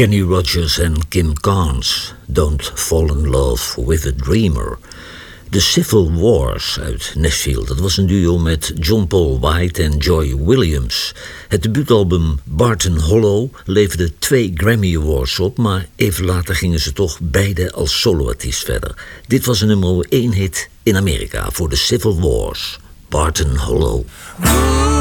Kenny Rogers en Kim Carnes. Don't Fall in Love with a Dreamer. The Civil Wars uit Nashville. Dat was een duo met John Paul White en Joy Williams. Het debuutalbum Barton Hollow leverde 2 Grammy Awards op, maar even later gingen ze toch beide als soloartiest verder. Dit was een nummer 1 hit in Amerika voor The Civil Wars. Barton Hollow.